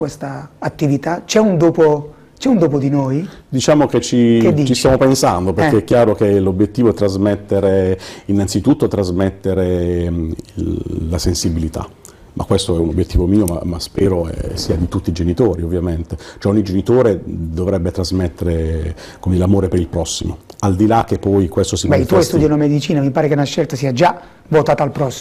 questa attività? C'è un dopo di noi? Diciamo che ci stiamo pensando, perché è chiaro che l'obiettivo è trasmettere, innanzitutto trasmettere la sensibilità. Ma questo è un obiettivo mio, ma spero sia di tutti i genitori, ovviamente. Cioè ogni genitore dovrebbe trasmettere l'amore per il prossimo, al di là che poi questo si manifesti. I tuoi studiano medicina, mi pare che una scelta sia già votata al prossimo.